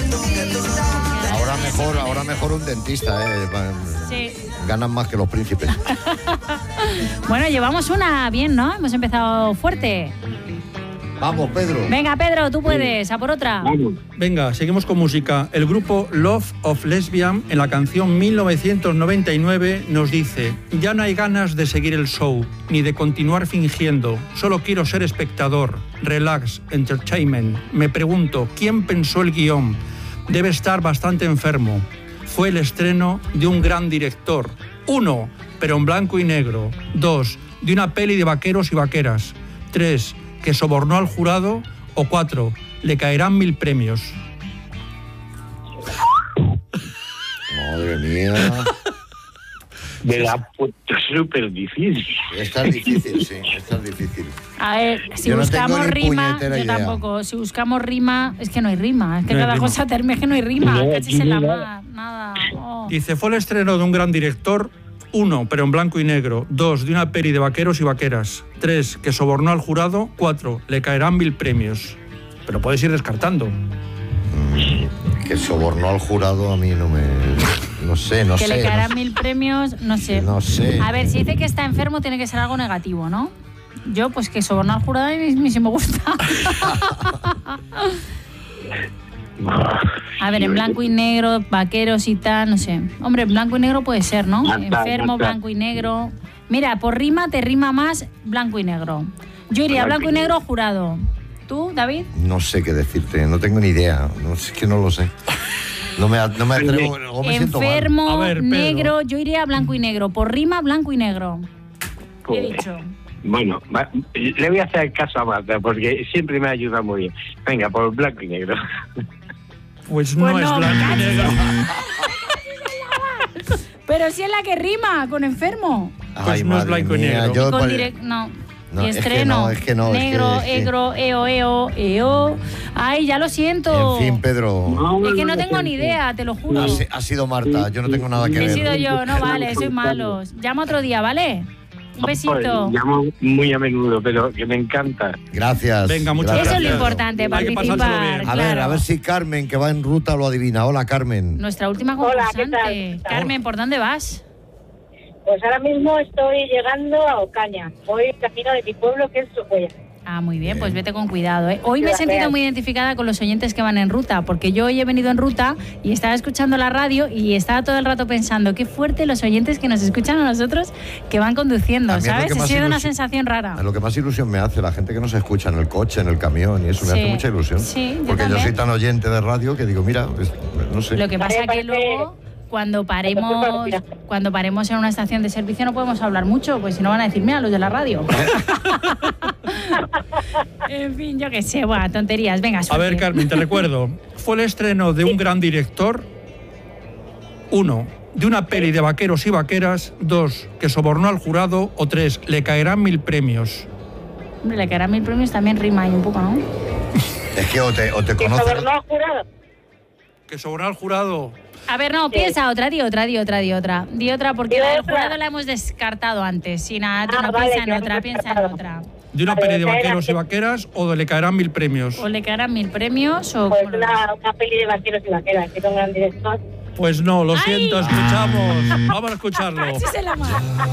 Ahora mejor un dentista, Sí. Ganan más que los príncipes. Bueno, llevamos una bien, ¿no? Hemos empezado fuerte. Vamos, Pedro. Venga, Pedro, tú puedes, a por otra. Venga, seguimos con música. El grupo Love of Lesbian, en la canción 1999, nos dice: ya no hay ganas de seguir el show, ni de continuar fingiendo. Solo quiero ser espectador. Relax, entertainment. Me pregunto, ¿quién pensó el guión? Debe estar bastante enfermo. Fue el estreno de un gran director. 1, pero en blanco y negro. 2, de una peli de vaqueros y vaqueras. 3, que sobornó al jurado. O 4, le caerán 1000 premios. Madre mía. Me la ha puesto súper difícil. Esta es difícil, sí, esta es difícil. A ver, si Yo no buscamos tengo ni rima, puñetera yo idea. tampoco. Si buscamos rima, es que no hay rima. Es que No hay cada rima. cosa termina, es que no hay rima. No, Cachis en la no. mar, nada. Oh. Dice, fue el estreno de un gran director. 1, pero en blanco y negro. 2, de una peli de vaqueros y vaqueras. 3, que sobornó al jurado. 4, le caerán 1000 premios. Pero puedes ir descartando. Que sobornó al jurado a mí no me... No sé. Que le caerán 1000 premios, no sé. No sé. A ver, si dice que está enfermo, tiene que ser algo negativo, ¿no? Yo, pues que sobornar al jurado a mí sí me gusta. A ver, en blanco y negro, vaqueros y tal, no sé. Hombre, en blanco y negro puede ser, ¿no? Enfermo, blanco y negro. Mira, por rima te rima más blanco y negro. Yo iría blanco y negro, jurado. ¿Tú, David? No sé qué decirte, no tengo ni idea. No, es que no lo sé. No me atrevo, luego me siento mal. Enfermo, A ver, Pedro. negro, yo iría blanco y negro. Por rima, blanco y negro. ¿Qué he Pues, dicho? bueno, le voy a hacer caso a Marta porque siempre me ayuda muy bien. Venga, por blanco y negro. Pues no Pues es no, blanco y negro. Pero si es la que rima con enfermo. Pues no es madre blanco y mía, negro. yo Con pare- no. No, Y es que estreno. no, es que no, es que- Negro, es que- egro, eo. Ay, ya lo siento. En fin, Pedro, Es que no tengo ni idea, te lo juro. ha sido Marta, yo no tengo nada que He ver. sido yo, no vale, soy malo. Llama otro día, ¿vale? Un besito. Llamo muy a menudo, pero que me encanta. Gracias. Venga, muchas gracias, Eso es lo Pedro. importante, Hay que pasárselo participar. bien. A ver, claro. a ver si Carmen, que va en ruta, lo adivina. Hola, Carmen. Nuestra última Hola, concursante. ¿qué tal? Carmen, ¿por dónde vas? Pues ahora mismo estoy llegando a Ocaña. Voy camino de mi pueblo, que es Socuella. Ah, muy bien, pues vete con cuidado, ¿eh? Hoy me he Gracias. sentido muy identificada con los oyentes que van en ruta, porque yo hoy he venido en ruta y estaba escuchando la radio y estaba todo el rato pensando, qué fuerte los oyentes que nos escuchan a nosotros que van conduciendo, A mí es lo ¿sabes? que Ha más sido una ilusión- sensación rara. Es lo que más ilusión me hace, la gente que nos escucha en el coche, en el camión, y eso me Sí. hace mucha ilusión. Sí, yo porque yo también. soy tan oyente de radio que digo, mira, no sé. Lo que pasa Vale, que parece- luego, cuando paremos en una estación de servicio no podemos hablar mucho, pues si no van a decir, mira, los de la radio. En fin, yo qué sé, bueno, tonterías. Venga, A suerte. ver, Carmen, te recuerdo. Fue el estreno de un gran director. 1, de una peli de vaqueros y vaqueras. 2, que sobornó al jurado. O 3, le caerán 1000 premios. Hombre, le caerán 1000 premios, también rima ahí un poco, ¿no? Es que o te ¿Que conoces. sobornó al jurado? Que sobornó al jurado. A ver, no, Sí. piensa otra, di otra, porque Di la del otra. jurado la hemos descartado antes. Sí, nada, tú Ah, no vale, piensa en que otra, hemos piensa en descartado. otra. De una Vale, peli de caerán- vaqueros y vaqueras. O le caerán 1000 premios. O le caerán 1000 premios o... Pues ¿cómo lo ves? una peli de vaqueros y vaqueras, que es un gran director. Pues no, lo siento, ¡Ay! escuchamos. Vamos a escucharlo. Cachis en la mar.